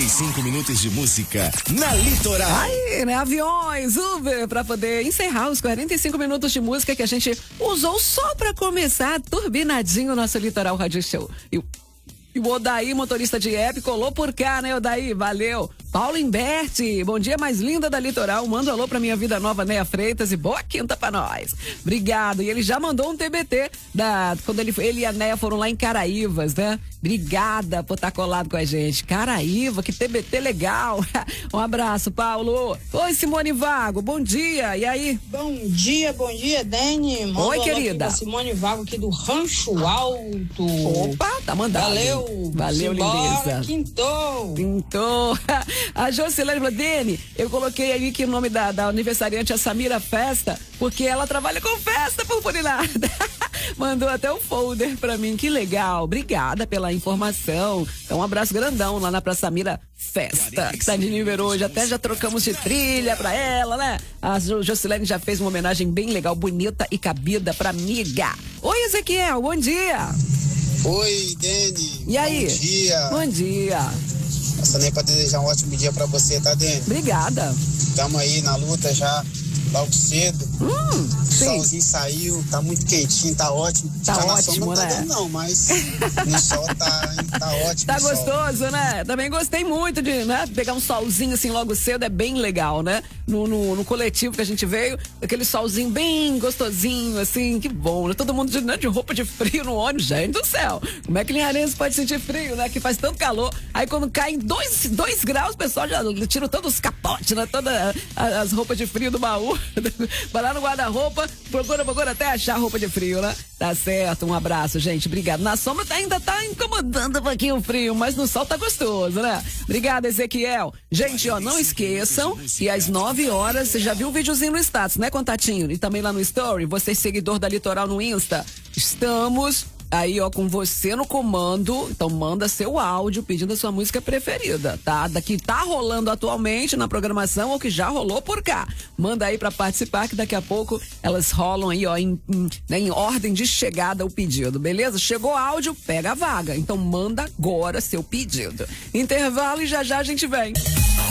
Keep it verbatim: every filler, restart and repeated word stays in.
e cinco minutos de música na Litoral. Aí, né? Aviões, Uber, pra poder encerrar os quarenta e cinco minutos de música que a gente usou só pra começar turbinadinho o nosso Litoral Radio Show. E, e o Odaí, motorista de app, colou por cá, né, Odaí? Valeu. Paulo Imberti, bom dia, mais linda da Litoral. Manda um alô pra minha vida nova, Néia Freitas, e boa quinta pra nós. Obrigado. E ele já mandou um T B T da, quando ele, ele e a Néia foram lá em Caraívas, né? Obrigada por estar colado com a gente. Caraíva, que T B T legal. Um abraço, Paulo. Oi, Simone Vago, bom dia. E aí? Bom dia, bom dia, Dani. Manda Oi, um querida. Simone Vago aqui do Rancho Alto. Opa, tá mandado. Valeu. Valeu, Simbora, lindeza. Quintou. Quintou. A Jocilene falou, Dene, eu coloquei aí que o nome da, da aniversariante é Samira Festa, porque ela trabalha com festa, purpurinada. Mandou até um folder pra mim, que legal. Obrigada pela informação. Então, um abraço grandão lá na pra Samira Festa, que tá de nível hoje. Até já trocamos de trilha pra ela, né? A Jocilene já fez uma homenagem bem legal, bonita e cabida pra amiga. Oi, Ezequiel, bom dia. Oi, Dene. E aí? Bom dia. Bom dia. Passando aí pra desejar um ótimo dia pra você, tá, Dene? Obrigada. Tamo aí na luta já, logo cedo. Hum, o solzinho saiu, tá muito quentinho, tá ótimo. Tá já ótimo, na sombra não tá né? dando não, mas no sol tá, tá ótimo. Tá o sol. gostoso, né? Também gostei muito de, né, pegar um solzinho assim logo cedo, é bem legal, né? No, no, no coletivo que a gente veio, aquele solzinho bem gostosinho, assim, que bom, né? Todo mundo de, né, de roupa de frio no ônibus, gente do céu. Como é que linharense pode sentir frio, né? Que faz tanto calor. Aí quando cai em dois, dois graus, o pessoal já tira todos os capotes, né? Todas as roupas de frio do baú. Vai lá no guarda-roupa, procura, procura até achar roupa de frio, né? Tá certo, um abraço, gente. Obrigado. Na sombra tá, ainda tá incomodando um pouquinho o frio, mas no sol tá gostoso, né? Obrigada, Ezequiel. Gente, ó, não esqueçam que às nove horas, você já viu um videozinho no status, né, Contatinho? E também lá no Story, você seguidor da Litoral no Insta. Estamos aí, ó, com você no comando. Então manda seu áudio pedindo a sua música preferida, tá? Da que tá rolando atualmente na programação ou que já rolou por cá. Manda aí pra participar que daqui a pouco elas rolam aí, ó, em, em, né, em ordem de chegada o pedido, beleza? Chegou áudio, pega a vaga. Então manda agora seu pedido. Intervalo e já já a gente vem.